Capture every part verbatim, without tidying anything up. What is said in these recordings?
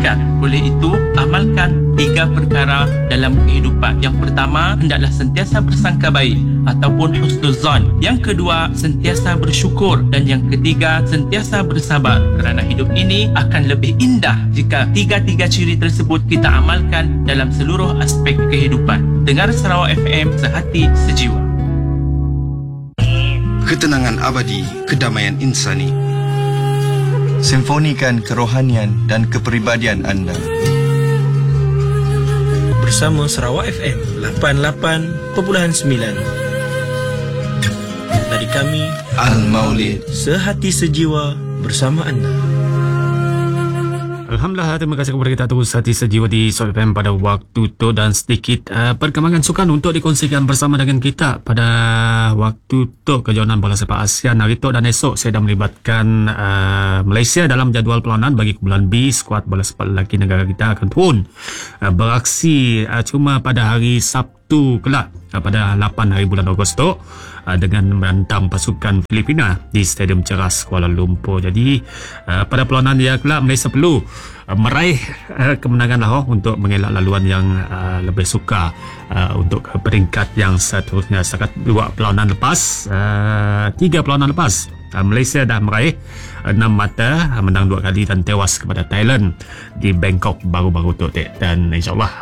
meningkat. Oleh itu, amalkan tiga perkara dalam kehidupan. Yang pertama, hendaklah sentiasa bersangka baik ataupun husnuzan. Yang kedua, sentiasa bersyukur. Dan yang ketiga, sentiasa bersabar. Kerana hidup ini akan lebih indah jika tiga-tiga ciri tersebut kita amalkan dalam seluruh aspek kehidupan. Dengar Sarawak F M, sehati sejiwa. Ketenangan abadi, kedamaian insani. Simfonikan kerohanian dan kepribadian anda bersama Sarawak F M lapan puluh lapan perpuluhan sembilan. Dari kami Al-Maulid, sehati sejiwa bersama anda. Alhamdulillah, terima kasih kepada kita terus hati sejiwa di Sarawak F M pada waktu itu, dan sedikit uh, perkembangan sukan untuk dikongsikan bersama dengan kita pada waktu itu. Kejohanan bola sepak ASEAN hari itu dan esok saya dah melibatkan uh, Malaysia dalam jadual perlawanan bagi kumpulan B. Skuad bola sepak lelaki negara kita akan turun uh, beraksi uh, cuma pada hari Sabtu kelak uh, pada lapan hari bulan Ogos tu, uh, dengan menantang pasukan Filipina di Stadium Ceras Kuala Lumpur. Jadi uh, pada perlawanan dia kelak Malaysia perlu uh, meraih uh, kemenangan lah oh, untuk mengelak laluan yang uh, lebih suka uh, untuk peringkat yang seterusnya. Setakat dua perlawanan lepas, uh, tiga perlawanan lepas, uh, Malaysia dah meraih enam mata, uh, menang dua kali dan tewas kepada Thailand di Bangkok baru-baru tu. Dan insyaAllah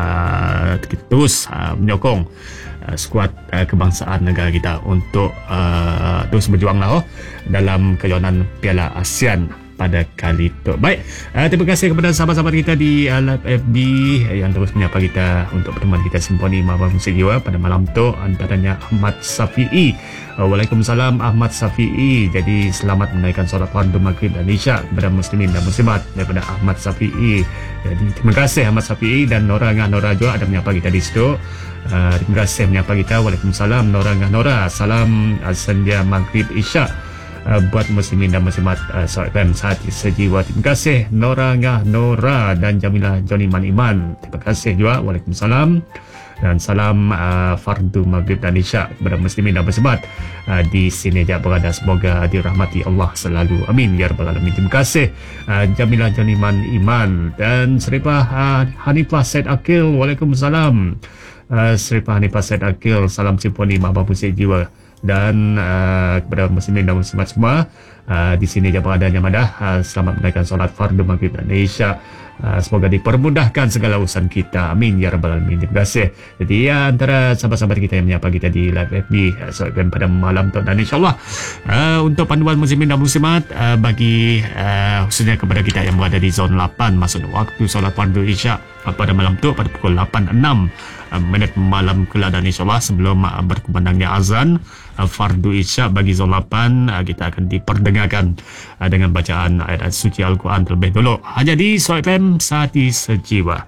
uh, kita terus uh, menyokong Uh, skuad uh, kebangsaan negara kita untuk uh, terus berjuang lah oh, dalam kejohanan Piala ASEAN pada kali itu. Baik, uh, terima kasih kepada sahabat-sahabat kita di uh, Live F B yang terus menyapa kita untuk pertemuan kita Simponi Mahkamah Musik Jiwa pada malam tu. Antaranya Ahmad Safi'i. uh, Waalaikumsalam Ahmad Safi'i. Jadi selamat menaikkan solat fardu maghrib dan isyak kepada muslimin dan muslimat daripada Ahmad Safi'i. Jadi terima kasih Ahmad Safi'i, dan Nora Ngah Nora juga ada menyapa kita di situ. Uh, terima kasih menyapa kita. Waalaikumsalam Nora Ngah Nora. Salam uh, sendia maghrib isyak uh, buat muslimin dan muslimat uh, Sarawak F M sehati sejiwa. Terima kasih Nora Ngah Nora dan Jamilah Joni Man Iman. Terima kasih juga. Waalaikumsalam. Dan salam uh, fardu maghrib dan isyak kepada muslimin dan muslimat uh, di sini je berada. Semoga dirahmati Allah selalu. Amin ya rabbal alamin. Terima kasih uh, Jamilah Joni Man Iman dan Seripah uh, Hanifah Said Akil. Waalaikumsalam. Uh, Seripah Hanifah Said Akil, salam Simponi Mahkamah Musik Jiwa. Dan uh, kepada muslimin dan muslimat semua uh, di sini je berada yang madah, uh, selamat menaikkan solat fardu maghrib dan isyak. Uh, semoga dipermudahkan segala urusan kita. Amin ya rabbal alamin. Terima kasih. Jadi ya, antara sahabat-sahabat kita yang menyapa kita di Live F B uh, so, pada malam tu, dan insyaAllah uh, untuk panduan muslimin dan muslimat uh, bagi uh, khususnya kepada kita yang berada di zon lapan, maksud waktu solat fardu isyak uh, pada malam tu pada pukul lapan enam uh, minit malam kelak. Dan insyaAllah sebelum uh, berkumandangnya azan uh, fardu isyak bagi zon lapan, uh, kita akan diperdengarkan uh, dengan bacaan ayat suci Al-Quran terlebih dulu. Hanya di Sarawak F M sehati sejiwa.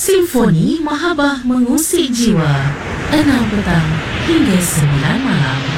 Simfoni Mahabah mengusik jiwa. enam petang hingga sembilan malam.